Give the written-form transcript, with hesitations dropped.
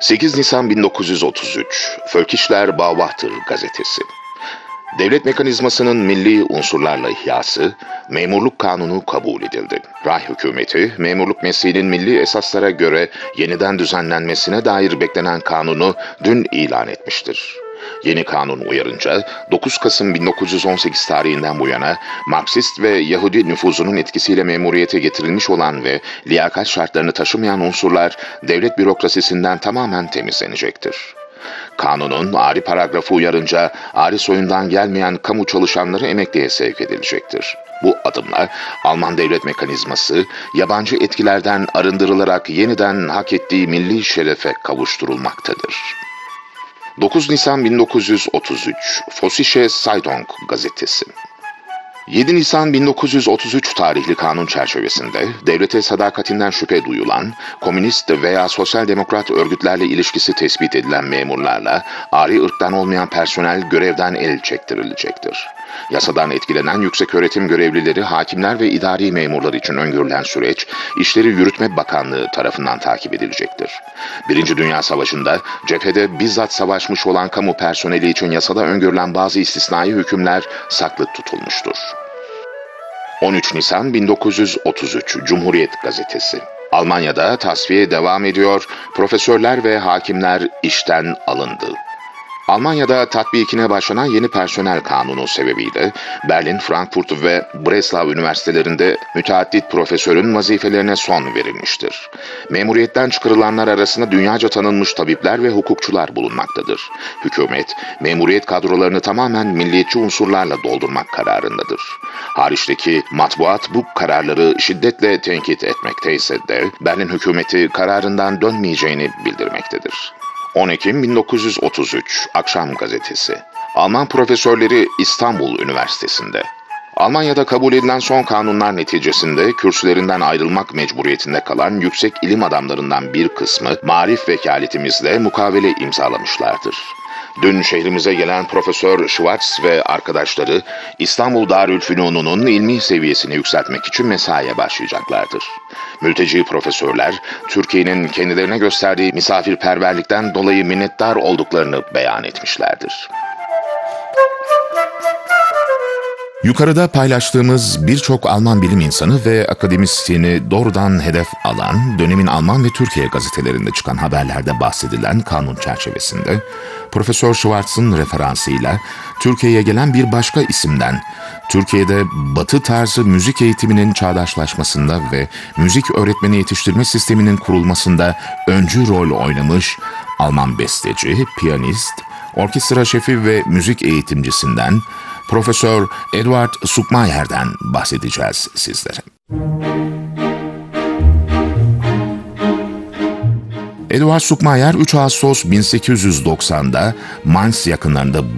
8 Nisan 1933, Völkischer Beobachter gazetesi. Devlet mekanizmasının milli unsurlarla ihyası, memurluk kanunu kabul edildi. Ray hükümeti, memurluk mesleğinin milli esaslara göre yeniden düzenlenmesine dair beklenen kanunu dün ilan etmiştir. Yeni kanun uyarınca 9 Kasım 1918 tarihinden bu yana Marksist ve Yahudi nüfuzunun etkisiyle memuriyete getirilmiş olan ve liyakat şartlarını taşımayan unsurlar devlet bürokrasisinden tamamen temizlenecektir. Kanunun ari paragrafı uyarınca ari soyundan gelmeyen kamu çalışanları emekliye sevk edilecektir. Bu adımla Alman devlet mekanizması yabancı etkilerden arındırılarak yeniden hak ettiği milli şerefe kavuşturulmaktadır. 9 Nisan 1933, Vossische Zeitung gazetesi. 7 Nisan 1933 tarihli kanun çerçevesinde devlete sadakatinden şüphe duyulan, komünist veya sosyal demokrat örgütlerle ilişkisi tespit edilen memurlarla ari ırktan olmayan personel görevden el çektirilecektir. Yasadan etkilenen yükseköğretim görevlileri, hakimler ve idari memurlar için öngörülen süreç, İşleri Yürütme Bakanlığı tarafından takip edilecektir. Birinci Dünya Savaşı'nda cephede bizzat savaşmış olan kamu personeli için yasada öngörülen bazı istisnai hükümler saklı tutulmuştur. 13 Nisan 1933 Cumhuriyet Gazetesi. Almanya'da tasfiye devam ediyor, profesörler ve hakimler işten alındı. Almanya'da tatbikine başlanan yeni personel kanunu sebebiyle Berlin, Frankfurt ve Breslau üniversitelerinde müteaddit profesörün vazifelerine son verilmiştir. Memuriyetten çıkarılanlar arasında dünyaca tanınmış tabipler ve hukukçular bulunmaktadır. Hükümet, memuriyet kadrolarını tamamen milliyetçi unsurlarla doldurmak kararındadır. Hariçteki matbuat bu kararları şiddetle tenkit etmekteyse de Berlin hükümeti kararından dönmeyeceğini bildirmektedir. 10 Ekim 1933 Akşam Gazetesi. Alman profesörleri İstanbul Üniversitesi'nde. Almanya'da kabul edilen son kanunlar neticesinde kürsülerinden ayrılmak mecburiyetinde kalan yüksek ilim adamlarından bir kısmı marif vekaletimizle mukavele imzalamışlardır. Dün şehrimize gelen Profesör Schwartz ve arkadaşları İstanbul Darülfünun'un ilmi seviyesini yükseltmek için mesaiye başlayacaklardır. Mülteci profesörler, Türkiye'nin kendilerine gösterdiği misafirperverlikten dolayı minnettar olduklarını beyan etmişlerdir. Yukarıda paylaştığımız birçok Alman bilim insanı ve akademisyeni doğrudan hedef alan, dönemin Alman ve Türkiye gazetelerinde çıkan haberlerde bahsedilen kanun çerçevesinde, Profesör Schwartz'ın referansıyla Türkiye'ye gelen bir başka isimden, Türkiye'de Batı tarzı müzik eğitiminin çağdaşlaşmasında ve müzik öğretmeni yetiştirme sisteminin kurulmasında öncü rol oynamış Alman besteci, piyanist, orkestra şefi ve müzik eğitimcisinden Profesör Eduard Zuckmayer'den bahsedeceğiz sizlere. Eduard Zuckmayer 3 Ağustos 1890'da Mainz yakınlarında